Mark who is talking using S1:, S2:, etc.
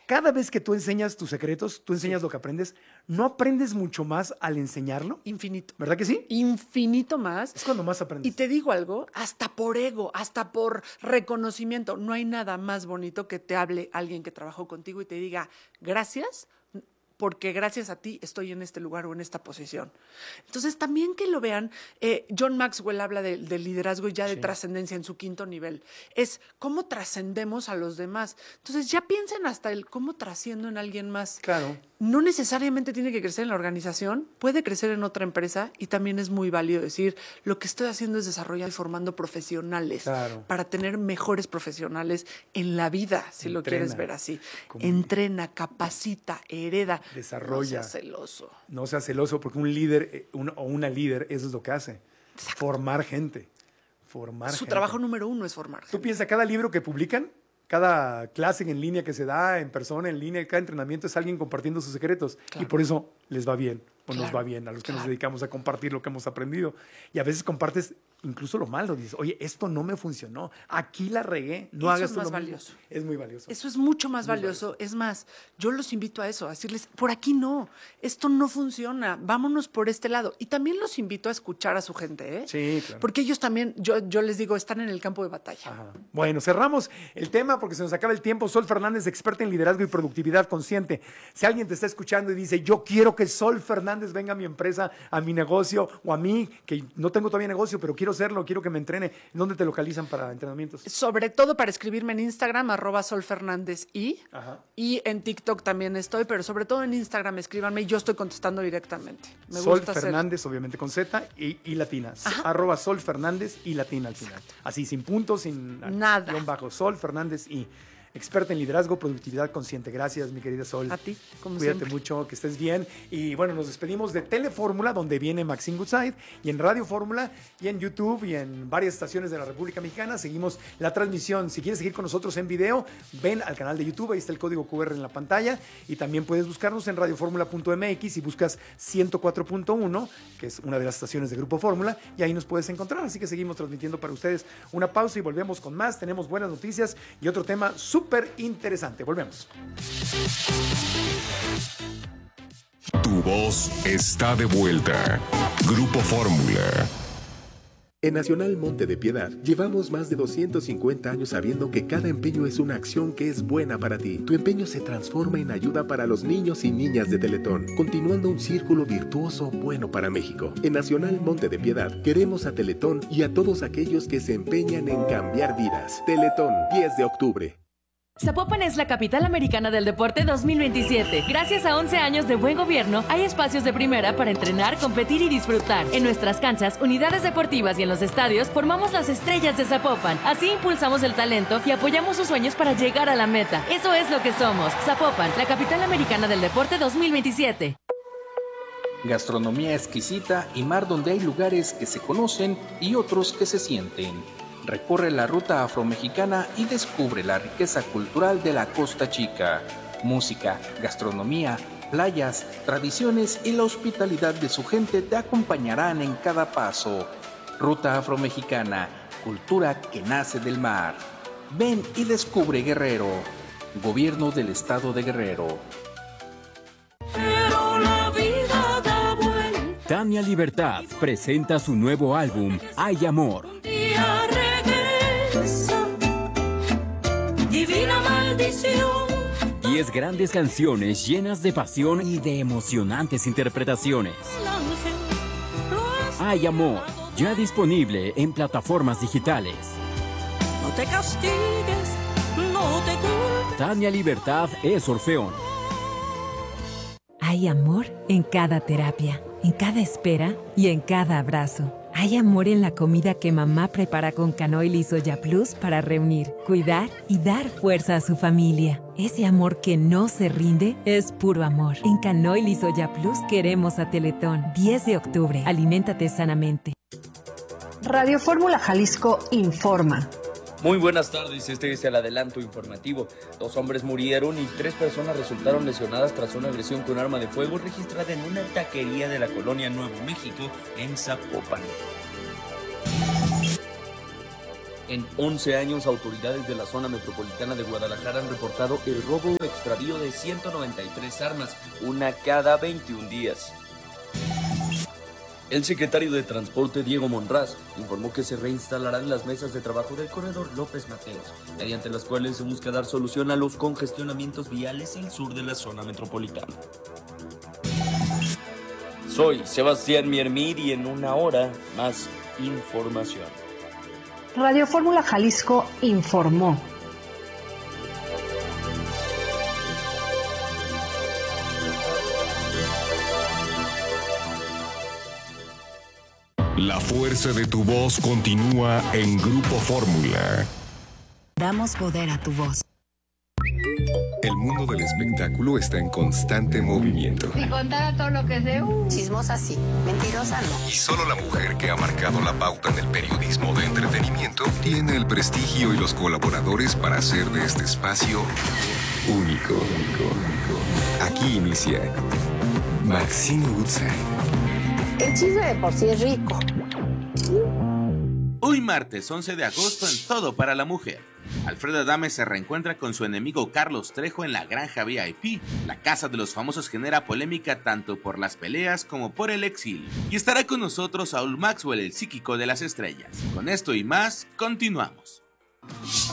S1: cada vez que tú enseñas tus secretos, tú enseñas lo que aprendes, ¿no aprendes mucho más al enseñarlo?
S2: Infinito.
S1: ¿Verdad que sí?
S2: Infinito más.
S1: Es cuando más aprendes.
S2: Y te digo algo, hasta por ego, hasta por reconocimiento, no hay nada más bonito que te hable alguien que trabajó contigo y te diga gracias, porque gracias a ti estoy en este lugar o en esta posición. Entonces, también que lo vean, John Maxwell habla de liderazgo y ya de trascendencia en su 5º nivel. Es cómo trascendemos a los demás. Entonces, ya piensen hasta el cómo trasciendo en alguien más.
S1: Claro.
S2: No necesariamente tiene que crecer en la organización, puede crecer en otra empresa y también es muy válido decir, lo que estoy haciendo es desarrollar y formando profesionales para tener mejores profesionales en la vida, si lo quieres ver así. Entrena, capacita, hereda.
S1: Desarrolla.
S2: No seas celoso.
S1: No seas celoso, porque un líder o una líder, eso es lo que hace.
S2: Exacto.
S1: Formar gente.
S2: Su trabajo número 1 es formar gente.
S1: Tú piensas, cada libro que publican, cada clase en línea que se da, en persona, en línea, cada entrenamiento es alguien compartiendo sus secretos. Claro. Y por eso les va bien, o nos va bien, a los que nos dedicamos a compartir lo que hemos aprendido. Y a veces compartes incluso lo malo. Dices, oye, esto no me funcionó, aquí la regué, no hagas
S2: eso es
S1: lo
S2: más
S1: mismo.
S2: valioso.
S1: Es muy valioso.
S2: Eso es mucho más valioso. Es más, yo los invito a eso, a decirles, por aquí no, esto no funciona, vámonos por este lado. Y también los invito a escuchar a su gente, ¿eh? Sí, claro. Porque ellos también, yo les digo, están en el campo de batalla.
S1: Ajá. Bueno, cerramos el tema porque se nos acaba el tiempo. Sol Fernández, experta en liderazgo y productividad consciente. Si alguien te está escuchando y dice, yo quiero que Sol Fernández venga a mi empresa, a mi negocio, o a mí, que no tengo todavía negocio, pero quiero serlo, quiero que me entrene, ¿dónde te localizan para entrenamientos?
S2: Sobre todo para escribirme en Instagram, @solfernandezi. Y en TikTok también estoy, pero sobre todo en Instagram escríbanme y yo estoy contestando directamente. Me
S1: Sol
S2: gusta
S1: Fernández, obviamente con Z y latina. @Sol Fernández y latina al final. Así, sin puntos, sin
S2: nada.
S1: Guión bajo. Sol Fernández y experta en liderazgo, productividad consciente. Gracias, mi querida Sol.
S2: A ti, como
S1: Cuídate
S2: siempre.
S1: mucho, que estés bien. Y bueno, nos despedimos de Telefórmula, donde viene Maxine Goodside, y en Radio Fórmula, y en YouTube, y en varias estaciones de la República Mexicana. Seguimos la transmisión. Si quieres seguir con nosotros en video, ven al canal de YouTube, ahí está el código QR en la pantalla, y también puedes buscarnos en radioformula.mx y buscas 104.1, que es una de las estaciones de Grupo Fórmula, y ahí nos puedes encontrar. Así que seguimos transmitiendo para ustedes. Una pausa y volvemos con más. Tenemos buenas noticias y otro tema súper interesante. Volvemos.
S3: Tu voz está de vuelta. Grupo Fórmula.
S4: En Nacional Monte de Piedad llevamos más de 250 años sabiendo que cada empeño es una acción que es buena para ti. Tu empeño se transforma en ayuda para los niños y niñas de Teletón, continuando un círculo virtuoso bueno para México. En Nacional Monte de Piedad queremos a Teletón y a todos aquellos que se empeñan en cambiar vidas. Teletón, 10 de octubre.
S5: Zapopan es la capital americana del deporte 2027. Gracias a 11 años de buen gobierno, hay espacios de primera para entrenar, competir y disfrutar. En nuestras canchas, unidades deportivas y en los estadios, formamos las estrellas de Zapopan. Así impulsamos el talento y apoyamos sus sueños para llegar a la meta. Eso es lo que somos. Zapopan, la capital americana del deporte 2027.
S6: Gastronomía exquisita y mar donde hay lugares que se conocen y otros que se sienten. Recorre la ruta afromexicana y descubre la riqueza cultural de la Costa Chica. Música, gastronomía, playas, tradiciones y la hospitalidad de su gente te acompañarán en cada paso. Ruta afromexicana, cultura que nace del mar. Ven y descubre Guerrero. Gobierno del Estado de Guerrero.
S7: Tania Libertad presenta su nuevo álbum, Hay Amor.
S8: Divina maldición.
S7: 10 grandes canciones llenas de pasión y de emocionantes interpretaciones. Hay Amor, ya disponible en plataformas digitales.
S8: No te castigues, no te culpes.
S7: Tania Libertad es Orfeón.
S9: Hay amor en cada terapia, en cada espera y en cada abrazo. Hay amor en la comida que mamá prepara con Canoil y Soya Plus para reunir, cuidar y dar fuerza a su familia. Ese amor que no se rinde es puro amor. En Canoil y Soya Plus queremos a Teletón. 10 de octubre. Aliméntate sanamente.
S10: Radio Fórmula Jalisco informa.
S11: Muy buenas tardes, este es el adelanto informativo. 2 hombres murieron y 3 personas resultaron lesionadas tras una agresión con arma de fuego registrada en una taquería de la colonia Nuevo México, en Zapopan. En 11 años, autoridades de la zona metropolitana de Guadalajara han reportado el robo o extravío de 193 armas, una cada 21 días. El secretario de Transporte, Diego Monraz, informó que se reinstalarán las mesas de trabajo del corredor López Mateos, mediante las cuales se busca dar solución a los congestionamientos viales al sur de la zona metropolitana. Soy Sebastián Miermir y en una hora más información.
S10: Radio Fórmula Jalisco informó.
S3: La fuerza de tu voz continúa en Grupo Fórmula.
S12: Damos poder a tu voz.
S3: El mundo del espectáculo está en constante movimiento.
S13: Si contara todo lo que sé, chismosa sí, mentirosa no.
S3: Y solo la mujer que ha marcado la pauta en el periodismo de entretenimiento tiene el prestigio y los colaboradores para hacer de este espacio único. Aquí inicia Maxine Woodside.
S13: El chisme de por sí es rico.
S14: Hoy martes 11 de agosto en Todo para la Mujer. Alfredo Adame se reencuentra con su enemigo Carlos Trejo en la Granja VIP. La Casa de los Famosos genera polémica tanto por las peleas como por el exilio. Y estará con nosotros Saúl Maxwell, el psíquico de las estrellas. Con esto y más, continuamos.